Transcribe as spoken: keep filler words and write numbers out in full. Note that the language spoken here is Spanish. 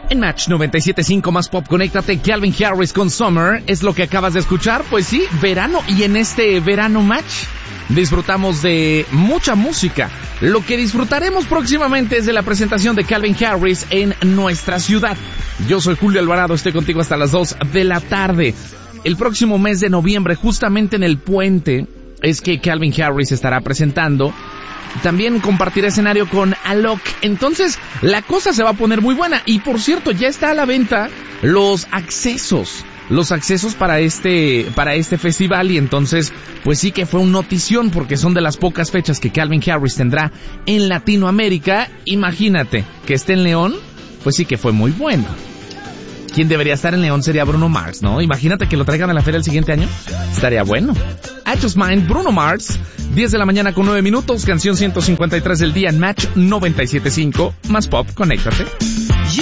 En Match noventa y siete punto cinco más pop, conéctate. Calvin Harris con Summer es lo que acabas de escuchar. Pues sí, verano. Y en este verano Match disfrutamos de mucha música. Lo que disfrutaremos próximamente es de la presentación de Calvin Harris en nuestra ciudad. Yo soy Julio Alvarado, estoy contigo hasta las dos de la tarde. El próximo mes de noviembre, justamente en el puente, es que Calvin Harris estará presentando. También compartirá escenario con Alok. Entonces, la cosa se va a poner muy buena. Y por cierto, ya está a la venta los accesos. Los accesos para este, para este festival. Y entonces, pues sí que fue una notición, porque son de las pocas fechas que Calvin Harris tendrá en Latinoamérica. Imagínate que esté en León, pues sí que fue muy bueno. Quien debería estar en León sería Bruno Mars, ¿no? Imagínate que lo traigan a la feria el siguiente año. Estaría bueno. I Just Mind, Bruno Mars, diez de la mañana con nueve minutos, canción ciento cincuenta y tres del día en Match noventa y siete punto cinco, más pop, conéctate.